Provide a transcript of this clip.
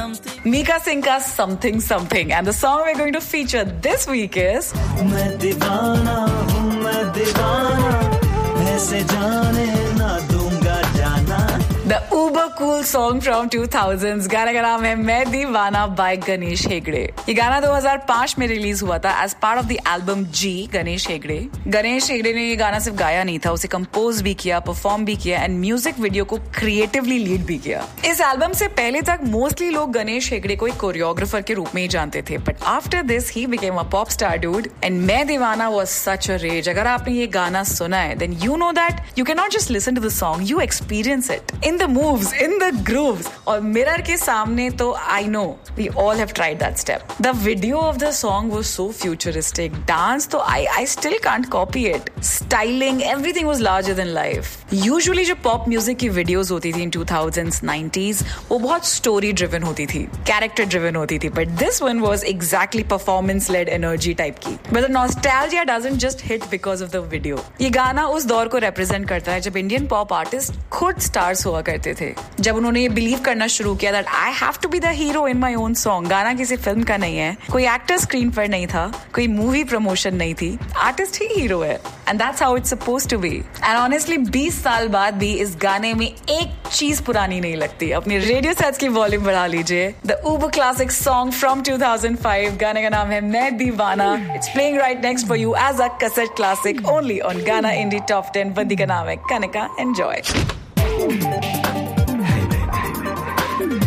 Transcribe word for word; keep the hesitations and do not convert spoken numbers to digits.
Mika Singh ka Something Something, and the song we're going to feature this week is मैं दीवाना हूँ मैं दीवाना ऐसे जाने ना दूंगा जाना. The uber cool song from two thousands. गाना का नाम है मैं दीवाना by गणेश हेगड़े. ये गाना दो हज़ार पाँच में रिलीज हुआ था as part of the album G Ganesh Hegde. Ganesh Hegde ने ये गाना सिर्फ गाया नहीं था, उसे कंपोज भी किया, परफॉर्म भी किया एंड म्यूजिक वीडियो को क्रिएटिवली लीड भी किया. इस एल्बम से पहले तक मोस्टली लोग गणेश हेगड़े को एक कोरियोग्राफर के रूप में ही जानते थे, but after this he became a pop star dude and मैं दीवाना वाज सच अ रेज. अगर आपने ये गाना सुना है then you know that you can not just listen to the song, you experience it in the moves, in the grooves. और mirror के सामने तो I know we all have tried that step. The video of the song was so futuristic. Dance तो I I still can't copy it. Styling, everything was larger than life. Usually जो pop music की videos होती थी in two thousands, nineties, वो बहुत story driven होती थी, character driven होती थी. But this one was exactly performance led energy type की. But the nostalgia doesn't just hit because of the video. ये गाना उस दौर को represent करता है जब Indian pop artists खुद stars हुआ करते थे, जब उन्होंने ये बिलीव करना शुरू किया that I have to be the hero in my own song. गाना किसी फिल्म का नहीं है, कोई एक्टर स्क्रीन पर नहीं था, कोई मूवी प्रमोशन नहीं थी, आर्टिस्ट ही हीरो है and that's how it's supposed to be. And honestly बीस साल बाद भी इस गाने में एक चीज पुरानी नहीं लगती. अपनी रेडियो सेट्स की वॉल्यूम बढ़ा लीजिए. The uber classic song from two thousand five. गाने का नाम है मैं दीवाना. It's playing right next for you as a cassette classic only on Gaana Indie Top ten. बंदी का नाम है कनिका. Enjoy.